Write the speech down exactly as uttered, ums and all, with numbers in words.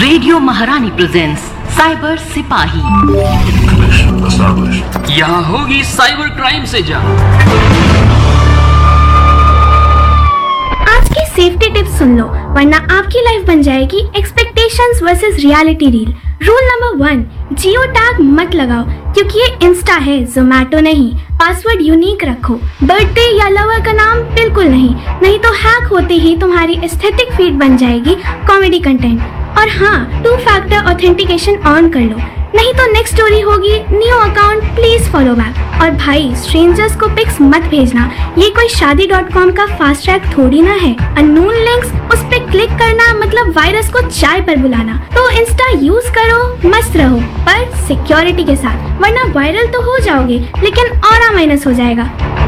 Radio महारानी presents cyber सिपाही। यहाँ होगी साइबर क्राइम से जंग। आज की सेफ्टी टिप्स सुन लो, वरना आपकी लाइफ बन जाएगी expectations versus reality reel. Rule number one, geo tag मत लगाओ, क्योंकि ये इंस्टा है, जोमैटो नहीं। पासवर्ड यूनिक रखो, बर्थडे या लवर का नाम बिल्कुल नहीं, नहीं तो हैक होते ही तुम्हारी एस्थेटिक फीड बन जाएगी कॉमेडी कंटेंट। और हाँ, टू फैक्टर ऑथेंटिकेशन ऑन कर लो, नहीं तो नेक्स्ट स्टोरी होगी new account please follow back. और भाई, स्ट्रेंजर्स को पिक्स मत भेजना, ये कोई शादी डॉट कॉम का फास्ट ट्रैक थोड़ी ना है। अननोन लिंक्स, उस पे क्लिक करना मतलब वायरस को चाय पर बुलाना। तो इंस्टा यूज करो, मस्त रहो, पर सिक्योरिटी के साथ, वरना वायरल तो हो जाओगे लेकिन ऑरा माइनस हो जाएगा।